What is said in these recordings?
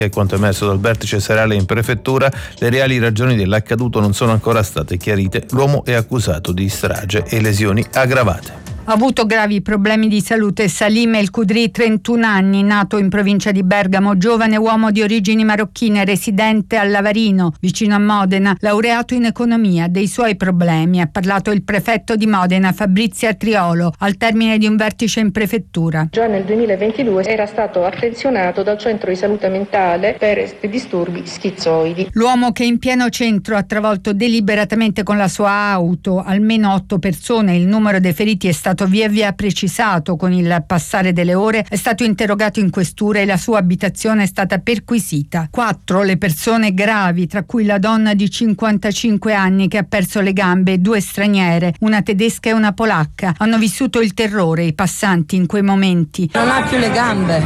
E quanto emerso dal vertice serale in prefettura, le reali ragioni dell'accaduto non sono ancora state chiarite. L'uomo è accusato di strage e lesioni aggravate. Ha avuto gravi problemi di salute Salim El Kudri, 31 anni, nato in provincia di Bergamo, giovane uomo di origini marocchine, residente a Lavarino, vicino a Modena, laureato in economia. Dei suoi problemi ha parlato il prefetto di Modena, Fabrizia Triolo, al termine di un vertice in prefettura. Già nel 2022 era stato attenzionato dal centro di salute mentale per disturbi schizoidi. L'uomo, che in pieno centro ha travolto deliberatamente con la sua auto almeno 8 persone, il numero dei feriti è stato via via precisato con il passare delle ore, è stato interrogato in questura e la sua abitazione è stata perquisita. 4 le persone gravi, tra cui la donna di 55 anni che ha perso le gambe e 2 straniere, una tedesca e una polacca. Hanno vissuto il terrore i passanti in quei momenti. Non ha più le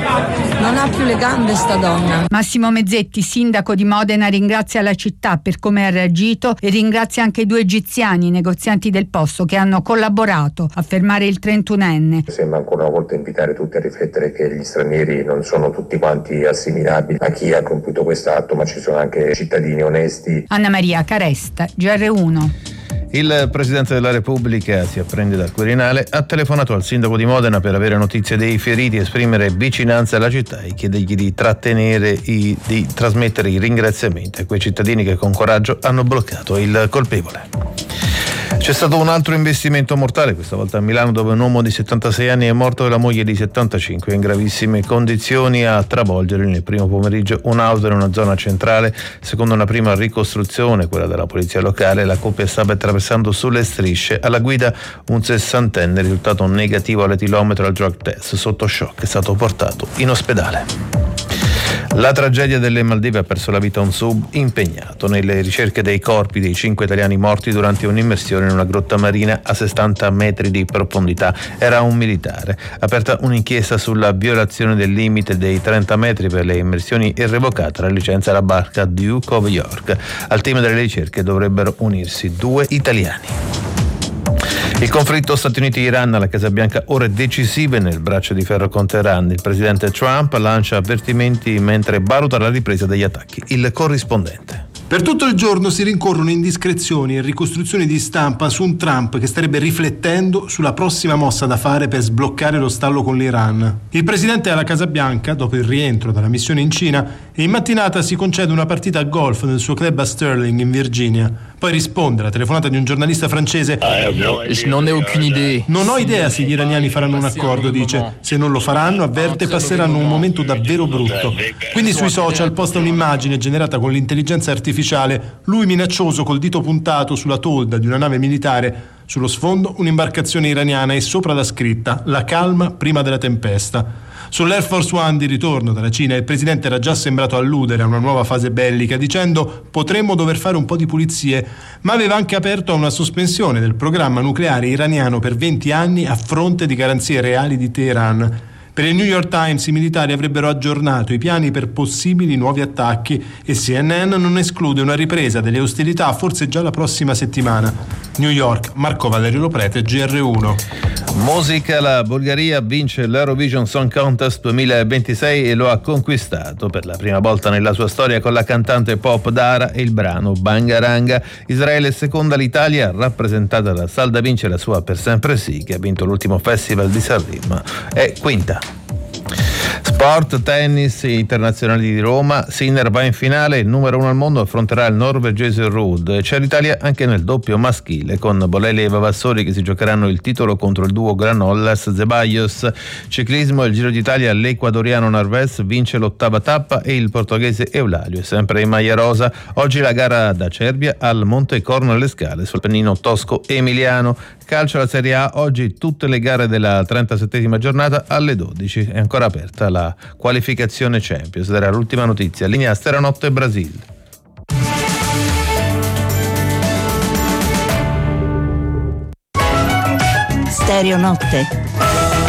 gambe sta donna. Massimo Mezzetti, sindaco di Modena, ringrazia la città per come ha reagito e ringrazia anche i 2 egiziani, negozianti del posto, che hanno collaborato a fermare il 31enne. Sembra ancora una volta invitare tutti a riflettere che gli stranieri non sono tutti quanti assimilabili a chi ha compiuto quest'atto, ma ci sono anche cittadini onesti. Anna Maria Caresta, GR1. Il Presidente della Repubblica, si apprende dal Quirinale, ha telefonato al sindaco di Modena per avere notizie dei feriti, esprimere vicinanza alla città e chiedergli di trasmettere i ringraziamenti a quei cittadini che con coraggio hanno bloccato il colpevole. C'è stato un altro investimento mortale, questa volta a Milano, dove un uomo di 76 anni è morto e la moglie di 75 in gravissime condizioni a travolgere nel primo pomeriggio un'auto in una zona centrale. Secondo una prima ricostruzione, quella della polizia locale, la coppia stava attraversando sulle strisce. Alla guida un 60enne risultato negativo all'etilometro al drug test. Sotto shock è stato portato in ospedale. La tragedia delle Maldive: ha perso la vita un sub impegnato nelle ricerche dei corpi dei 5 italiani morti durante un'immersione in una grotta marina a 60 metri di profondità. Era un militare. Aperta un'inchiesta sulla violazione del limite dei 30 metri per le immersioni e revocata la licenza alla barca Duke of York. Al team delle ricerche dovrebbero unirsi 2 italiani. Il conflitto Stati Uniti-Iran alla Casa Bianca, ore decisive nel braccio di ferro con Teheran. Il presidente Trump lancia avvertimenti mentre valuta la ripresa degli attacchi. Il corrispondente. Per tutto il giorno si rincorrono indiscrezioni e ricostruzioni di stampa su un Trump che starebbe riflettendo sulla prossima mossa da fare per sbloccare lo stallo con l'Iran. Il presidente è alla Casa Bianca dopo il rientro dalla missione in Cina e in mattinata si concede una partita a golf nel suo club a Sterling in Virginia. Poi risponde alla telefonata di un giornalista francese. Non ho idea se gli iraniani faranno un accordo, dice. Se non lo faranno, avverte, passeranno un momento davvero brutto. Quindi sui social posta un'immagine generata con l'intelligenza artificiale, lui minaccioso col dito puntato sulla tolda di una nave militare, sullo sfondo un'imbarcazione iraniana e sopra la scritta: la calma prima della tempesta. Sull'Air Force One di ritorno dalla Cina il presidente era già sembrato alludere a una nuova fase bellica, dicendo: potremmo dover fare un po' di pulizie, ma aveva anche aperto a una sospensione del programma nucleare iraniano per 20 anni a fronte di garanzie reali di Teheran. Per il New York Times i militari avrebbero aggiornato i piani per possibili nuovi attacchi e CNN non esclude una ripresa delle ostilità forse già la prossima settimana. New York, Marco Valerio Loprete, GR1. Musica: la Bulgaria vince l'Eurovision Song Contest 2026 e lo ha conquistato per la prima volta nella sua storia con la cantante pop Dara e il brano Bangaranga. Israele è seconda, l'Italia, rappresentata da Salda Vince, la sua Per Sempre Sì, che ha vinto l'ultimo festival di Sanremo, è quinta. Sport, tennis, internazionali di Roma. Sinner va in finale, il numero 1 al mondo affronterà il norvegese Ruud. C'è l'Italia anche nel doppio maschile con Bolelli e Vavassori che si giocheranno il titolo contro il duo Granollers-Zeballos. Ciclismo: il Giro d'Italia, l'ecuadoriano Narvaez vince l'8ª tappa e il portoghese Eulalio è sempre in maglia rosa. Oggi la gara da Cervia al Monte Corno alle Scale sul Pennino tosco emiliano. Calcio, la Serie A, oggi tutte le gare della 37esima giornata alle 12. È ancora aperta la qualificazione Champions. Era l'ultima notizia. Linea Stereonotte Brasil. Stereonotte.